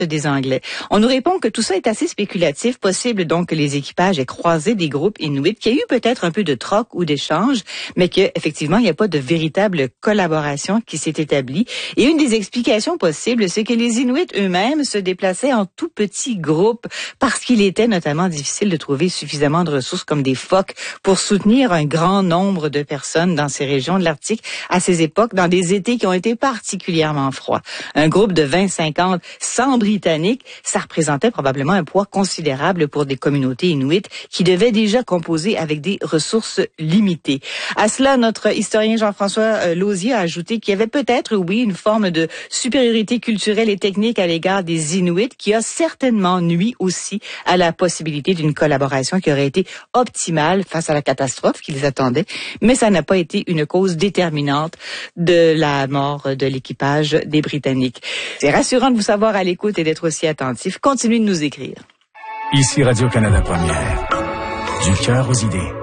des Anglais. On nous répond que tout ça est assez spéculatif, possible donc que les équipages aient croisé des groupes inuits, qu'il y a eu peut-être un peu de troc ou d'échange, mais qu'effectivement, il n'y a pas de véritable collaboration qui s'est établie. Et une des explications possibles, c'est que les Inuits eux-mêmes se déplaçaient en tout petits groupes parce qu'il était notamment difficile de trouver suffisamment de ressources comme des phoques pour soutenir un grand nombre de personnes dans ces régions de l'Arctique à ces époques, dans des étés qui ont été particulièrement froids. Un groupe de 20-50 sans Britanniques, ça représentait probablement un poids considérable pour des communautés inuites qui devaient déjà composer avec des ressources limitées. À cela, notre historien Jean-François Lausier a ajouté qu'il y avait peut-être, oui, une forme de supériorité culturelle et technique à l'égard des Inuits qui a certainement nui aussi à la possibilité d'une collaboration qui aurait été optimale face à la catastrophe qui les attendait, mais ça n'a pas été une cause déterminante de la mort de l'équipage des Britanniques. C'est rassurant de vous savoir à l'écoute et d'être aussi attentif. Continuez de nous écrire. Ici Radio-Canada Première. Du cœur aux idées.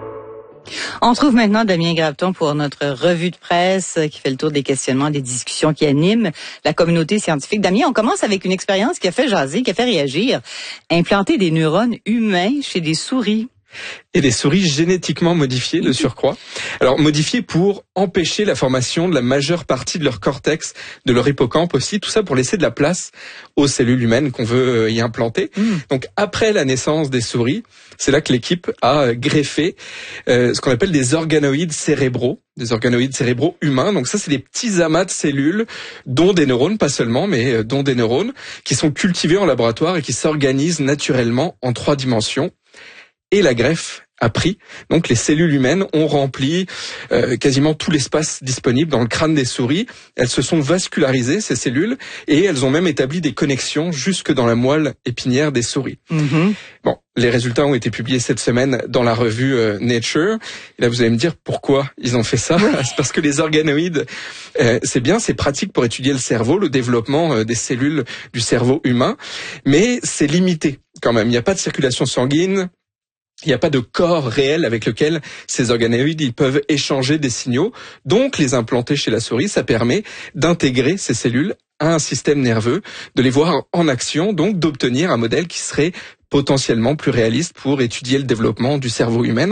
On trouve maintenant Damien Graveton pour notre revue de presse qui fait le tour des questionnements, des discussions qui animent la communauté scientifique. Damien, on commence avec une expérience qui a fait jaser, qui a fait réagir. Implanter des neurones humains chez des souris. Et des souris génétiquement modifiées de surcroît. Alors modifiées pour empêcher la formation de la majeure partie de leur cortex, de leur hippocampe aussi, tout ça pour laisser de la place aux cellules humaines qu'on veut y implanter. Donc après la naissance des souris, c'est là que l'équipe a greffé ce qu'on appelle des organoïdes cérébraux humains. Donc ça, c'est des petits amas de cellules, dont des neurones, pas seulement, mais dont des neurones, qui sont cultivés en laboratoire et qui s'organisent naturellement en 3 dimensions. Et la greffe a pris. Donc les cellules humaines ont rempli quasiment tout l'espace disponible dans le crâne des souris. Elles se sont vascularisées, ces cellules, et elles ont même établi des connexions jusque dans la moelle épinière des souris. Bon, les résultats ont été publiés cette semaine dans la revue Nature. Et là, vous allez me dire pourquoi ils ont fait ça. C'est parce que les organoïdes, c'est bien, c'est pratique pour étudier le cerveau, le développement des cellules du cerveau humain, mais c'est limité quand même. Il n'y a pas de circulation sanguine. Il n'y a pas de corps réel avec lequel ces organoïdes ils peuvent échanger des signaux. Donc, les implanter chez la souris, ça permet d'intégrer ces cellules à un système nerveux, de les voir en action, donc d'obtenir un modèle qui serait potentiellement plus réaliste pour étudier le développement du cerveau humain,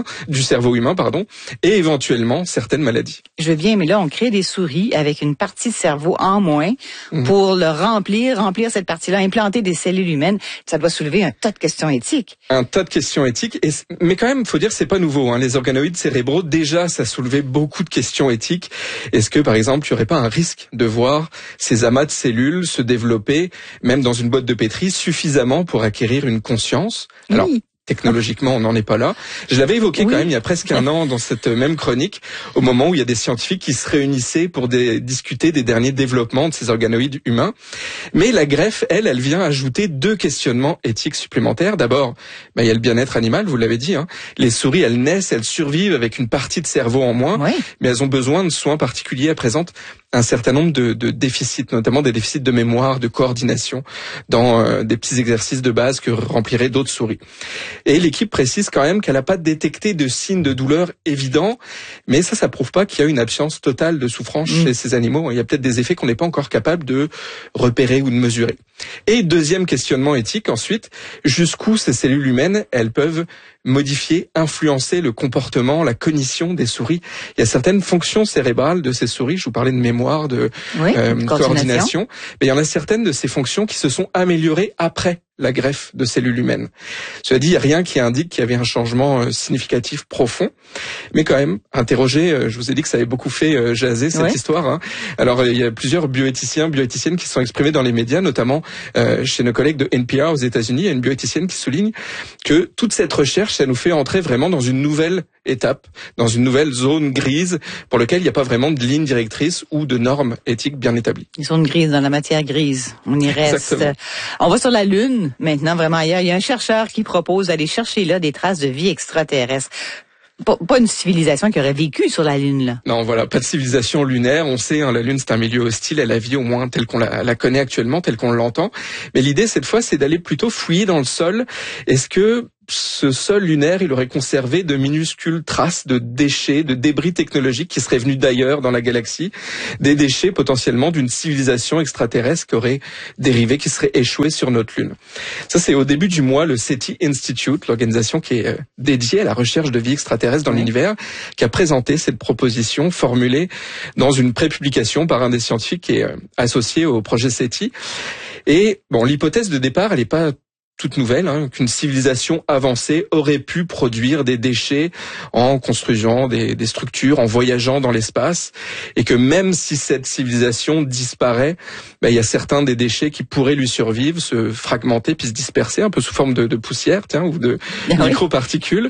et éventuellement certaines maladies. Je veux bien, mais là, on crée des souris avec une partie de cerveau en moins pour le remplir cette partie-là, implanter des cellules humaines. Ça doit soulever un tas de questions éthiques. Un tas de questions éthiques, mais quand même, faut dire, c'est pas nouveau. Les organoïdes cérébraux, déjà, ça soulevait beaucoup de questions éthiques. Est-ce que, par exemple, il n'y aurait pas un risque de voir ces amas de cellules se développer, même dans une boîte de pétri, suffisamment pour acquérir une conscience? Alors, technologiquement, on n'en est pas là. Je l'avais évoqué quand même il y a presque un an dans cette même chronique, au moment où il y a des scientifiques qui se réunissaient pour discuter des derniers développements de ces organoïdes humains. Mais la greffe, elle vient ajouter 2 questionnements éthiques supplémentaires. D'abord, il y a le bien-être animal, vous l'avez dit. Les souris, elles naissent, elles survivent avec une partie de cerveau en moins, mais elles ont besoin de soins particuliers. Elles présentent un certain nombre de déficits, notamment des déficits de mémoire, de coordination, dans des petits exercices de base que rempliraient d'autres souris. Et l'équipe précise quand même qu'elle n'a pas détecté de signes de douleur évidents, mais ça prouve pas qu'il y a une absence totale de souffrance chez ces animaux. Il y a peut-être des effets qu'on n'est pas encore capable de repérer ou de mesurer. Et deuxième questionnement éthique ensuite, jusqu'où ces cellules humaines, elles peuvent modifier, influencer le comportement, la cognition des souris. Il y a certaines fonctions cérébrales de ces souris, je vous parlais de mémoire, de coordination, mais il y en a certaines de ces fonctions qui se sont améliorées après la greffe de cellules humaines. Cela dit, il n'y a rien qui indique qu'il y avait un changement significatif profond, mais quand même, interroger, je vous ai dit que ça avait beaucoup fait jaser cette histoire. Alors, il y a plusieurs bioéthiciennes qui se sont exprimés dans les médias, notamment chez nos collègues de NPR aux États-Unis. Il y a une bioéthicienne qui souligne que toute cette recherche, ça nous fait entrer vraiment dans une nouvelle étape, dans une nouvelle zone grise pour laquelle il n'y a pas vraiment de ligne directrice ou de normes éthiques bien établies. Une zone grise dans la matière grise. On y reste. Exactement. On va sur la Lune, maintenant vraiment ailleurs. Il y a un chercheur qui propose d'aller chercher là des traces de vie extraterrestre. Pas une civilisation qui aurait vécu sur la Lune, là. Non, voilà, pas de civilisation lunaire. On sait, la Lune, c'est un milieu hostile à la vie, au moins telle qu'on la connaît actuellement, telle qu'on l'entend. Mais l'idée, cette fois, c'est d'aller plutôt fouiller dans le sol. Est-ce que ce sol lunaire, il aurait conservé de minuscules traces de déchets, de débris technologiques qui seraient venus d'ailleurs dans la galaxie, des déchets potentiellement d'une civilisation extraterrestre qui aurait dérivé, qui serait échouée sur notre Lune. Ça, c'est au début du mois, le SETI Institute, l'organisation qui est dédiée à la recherche de vie extraterrestre dans l'univers, qui a présenté cette proposition formulée dans une prépublication par un des scientifiques qui est associé au projet SETI. Et bon, l'hypothèse de départ, elle n'est pas toute nouvelle, qu'une civilisation avancée aurait pu produire des déchets en construisant des structures, en voyageant dans l'espace, et que même si cette civilisation disparaît, il y a certains des déchets qui pourraient lui survivre, se fragmenter puis se disperser un peu sous forme de poussière, ou de microparticules,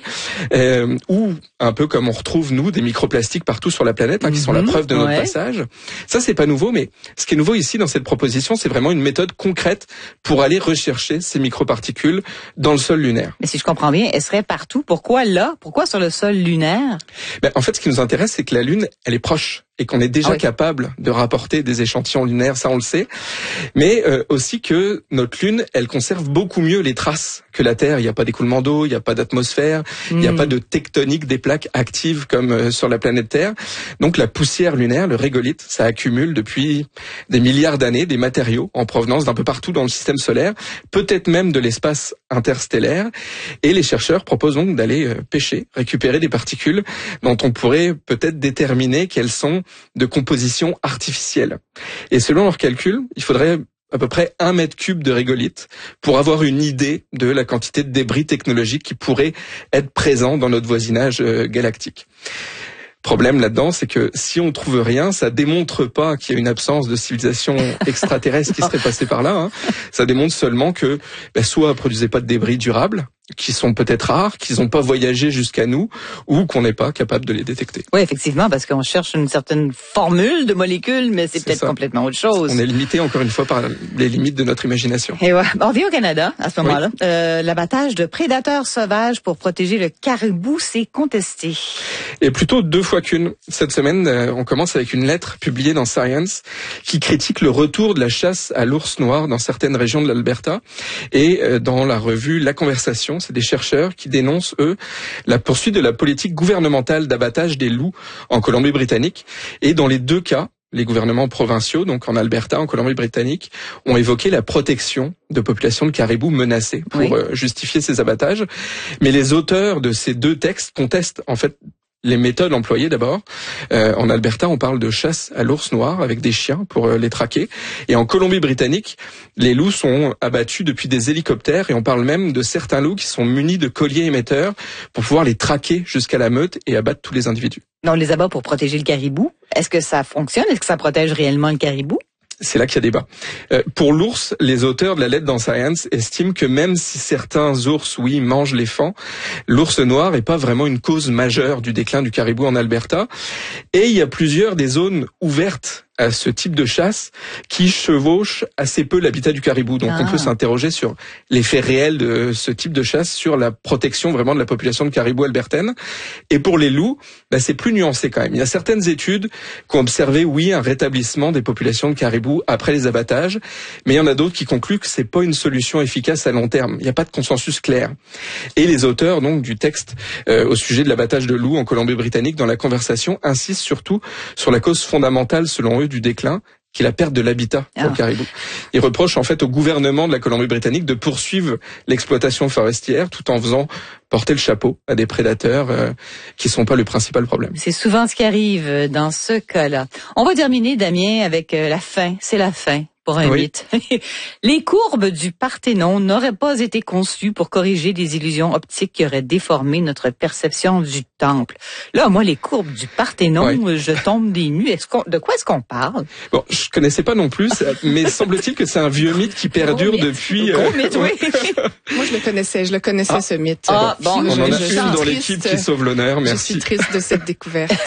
ou un peu comme on retrouve nous des microplastiques partout sur la planète, qui sont la preuve de notre passage. Ça, c'est pas nouveau, mais ce qui est nouveau ici dans cette proposition, c'est vraiment une méthode concrète pour aller rechercher ces microparticules dans le sol lunaire. Mais si je comprends bien, elle serait partout. Pourquoi là? Pourquoi sur le sol lunaire? En fait, ce qui nous intéresse, c'est que la Lune, elle est proche et qu'on est déjà capable de rapporter des échantillons lunaires, ça on le sait, mais aussi que notre Lune, elle conserve beaucoup mieux les traces que la Terre. Il n'y a pas d'écoulement d'eau, il n'y a pas d'atmosphère, il n'y a pas de tectonique des plaques actives comme sur la planète Terre. Donc la poussière lunaire, le régolithe, ça accumule depuis des milliards d'années des matériaux en provenance d'un peu partout dans le système solaire, peut-être même de l'espace interstellaire, et les chercheurs proposent donc d'aller pêcher, récupérer des particules dont on pourrait peut-être déterminer qu'elles sont de composition artificielle. Et selon leurs calculs, il faudrait à peu près 1 mètre cube de régolithe pour avoir une idée de la quantité de débris technologiques qui pourraient être présents dans notre voisinage galactique. Problème là-dedans, c'est que si on trouve rien, ça démontre pas qu'il y a une absence de civilisation extraterrestre qui serait passée par là. Ça démontre seulement que soit produisait pas de débris durables, qui sont peut-être rares, qu'ils n'ont pas voyagé jusqu'à nous, ou qu'on n'est pas capable de les détecter. Oui, effectivement, parce qu'on cherche une certaine formule de molécules, mais c'est peut-être complètement autre chose. On est limité, encore une fois, par les limites de notre imagination. Et on vit au Canada, à ce moment-là. L'abattage de prédateurs sauvages pour protéger le caribou s'est contesté. Et plutôt 2 fois qu'une. Cette semaine, on commence avec une lettre publiée dans Science qui critique le retour de la chasse à l'ours noir dans certaines régions de l'Alberta. Et dans la revue La Conversation, c'est des chercheurs qui dénoncent, eux, la poursuite de la politique gouvernementale d'abattage des loups en Colombie-Britannique. Et dans les 2 cas, les gouvernements provinciaux, donc en Alberta, en Colombie-Britannique, ont évoqué la protection de populations de caribous menacées pour justifier ces abattages. Mais les auteurs de ces 2 textes contestent en fait les méthodes employées d'abord. En Alberta, on parle de chasse à l'ours noir avec des chiens pour les traquer. Et en Colombie-Britannique, les loups sont abattus depuis des hélicoptères et on parle même de certains loups qui sont munis de colliers émetteurs pour pouvoir les traquer jusqu'à la meute et abattre tous les individus. On les abat pour protéger le caribou. Est-ce que ça fonctionne? Est-ce que ça protège réellement le caribou? C'est là qu'il y a débat. Pour l'ours, les auteurs de la lettre dans Science estiment que même si certains ours, mangent les faons, l'ours noir n'est pas vraiment une cause majeure du déclin du caribou en Alberta. Et il y a plusieurs des zones ouvertes à ce type de chasse qui chevauchent assez peu l'habitat du caribou. Donc on peut s'interroger sur l'effet réel de ce type de chasse sur la protection vraiment de la population de caribou albertaine. Et pour les loups, c'est plus nuancé quand même. Il y a certaines études qui ont observé, un rétablissement des populations de caribou après les abattages, mais il y en a d'autres qui concluent que c'est pas une solution efficace à long terme. Il n'y a pas de consensus clair. Et les auteurs donc du texte au sujet de l'abattage de loups en Colombie-Britannique dans La Conversation insistent surtout sur la cause fondamentale selon eux du déclin, qui est la perte de l'habitat pour le caribou. Ils reprochent en fait au gouvernement de la Colombie-Britannique de poursuivre l'exploitation forestière tout en faisant porter le chapeau à des prédateurs qui sont pas le principal problème. C'est souvent ce qui arrive dans ce cas-là. On va terminer, Damien, avec la fin. C'est la fin. Pour un mythe. Les courbes du Parthénon n'auraient pas été conçues pour corriger des illusions optiques qui auraient déformé notre perception du temple. Là, moi, les courbes du Parthénon, je tombe des nues. De quoi est-ce qu'on parle? Bon, je connaissais pas non plus, mais semble-t-il que c'est un vieux mythe qui perdure depuis... Gros mythe, Moi, je le connaissais ce mythe. On en a une dans l'équipe qui sauve l'honneur, merci. Je suis triste de cette découverte.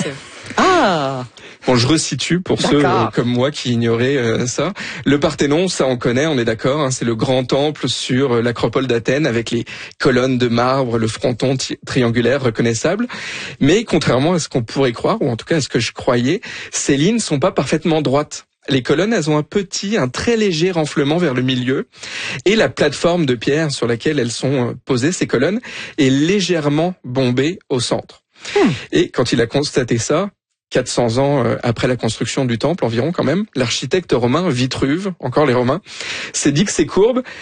Bon, je resitue pour ceux comme moi qui ignoraient ça. Le Parthénon, ça on connaît, on est d'accord, c'est le grand temple sur l'acropole d'Athènes avec les colonnes de marbre, le fronton triangulaire reconnaissable. Mais contrairement à ce qu'on pourrait croire, ou en tout cas à ce que je croyais, ces lignes sont pas parfaitement droites. les colonnes, elles ont un très léger renflement vers le milieu, et la plateforme de pierre sur laquelle elles sont posées, ces colonnes, est légèrement bombée au centre. Et quand il a constaté ça, 400 ans après la construction du temple environ quand même, l'architecte romain Vitruve, encore les Romains, s'est dit que ces courbes